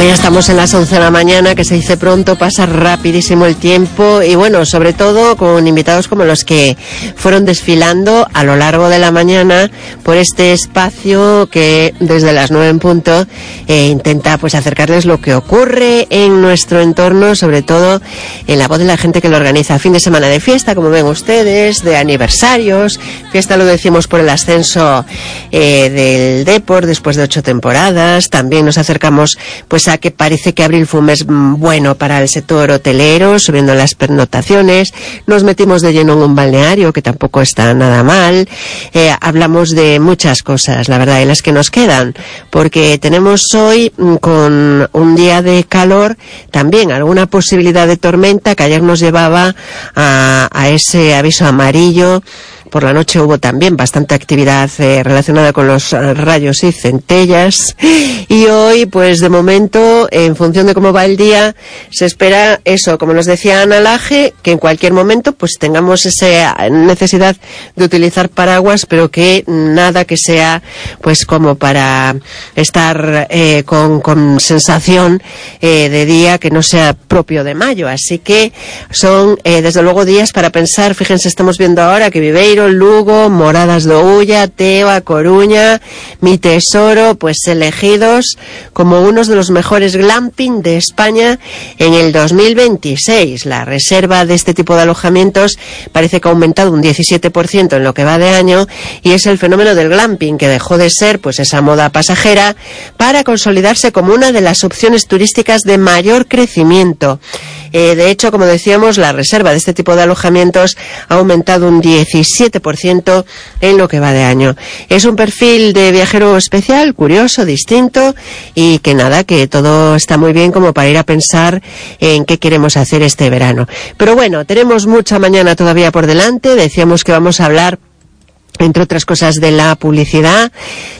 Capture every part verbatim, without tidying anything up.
Pues ya estamos en las once de la mañana, que se dice pronto, pasa rapidísimo el tiempo y bueno, sobre todo con invitados como los que fueron desfilando a lo largo de la mañana por este espacio que desde las nueve en punto eh, intenta pues acercarles lo que ocurre en nuestro entorno, sobre todo en la voz de la gente que lo organiza. Fin de semana de fiesta, como ven ustedes, de aniversarios, fiesta lo decimos por el ascenso eh, del Depor después de ocho temporadas. También nos acercamos pues a que parece que abril fue un mes bueno para el sector hotelero, subiendo las pernotaciones. Nos metimos de lleno en un balneario que tampoco está nada mal. Eh, hablamos de muchas cosas, la verdad, y las que nos quedan, porque tenemos hoy con un día de calor también alguna posibilidad de tormenta que ayer nos llevaba a, a ese aviso amarillo. Por la noche hubo también bastante actividad eh, relacionada con los uh, rayos y centellas. Y hoy, pues de momento, en función de cómo va el día, se espera eso, como nos decía Ana Laje, que en cualquier momento pues tengamos esa necesidad de utilizar paraguas, pero que nada que sea pues como para estar eh, con, con sensación eh, de día que no sea propio de mayo. Así que son eh, desde luego días para pensar. Fíjense, estamos viendo ahora que Viveiro, Lugo, Moradas do Ulla, Teo, A Coruña, Mi Tesoro, pues elegidos como unos de los mejores glamping de España en el dos mil veintiséis. La reserva de este tipo de alojamientos parece que ha aumentado un diecisiete por ciento en lo que va de año, y es el fenómeno del glamping, que dejó de ser pues esa moda pasajera para consolidarse como una de las opciones turísticas de mayor crecimiento. Eh, de hecho, como decíamos, la reserva de este tipo de alojamientos ha aumentado un diecisiete por ciento en lo que va de año. Es un perfil de viajero especial, curioso, distinto, y que nada, que todo está muy bien como para ir a pensar en qué queremos hacer este verano. Pero bueno, tenemos mucha mañana todavía por delante. Decíamos que vamos a hablar, entre otras cosas, de la publicidad,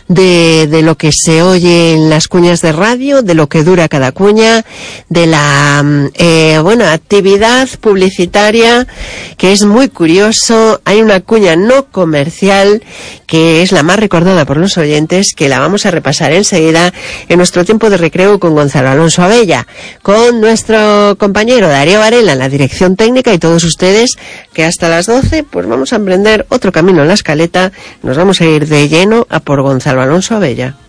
de, de lo que se oye en las cuñas de radio, de lo que dura cada cuña, de la eh, bueno, actividad publicitaria, que es muy curioso. Hay una cuña no comercial que es la más recordada por los oyentes, que la vamos a repasar enseguida en nuestro tiempo de recreo con Gonzalo Alonso Abella, con nuestro compañero Darío Varela en la dirección técnica, y todos ustedes que hasta las doce pues vamos a emprender otro camino en la escaleta. Nos vamos a ir de lleno a por Gonzalo Alonso Abella.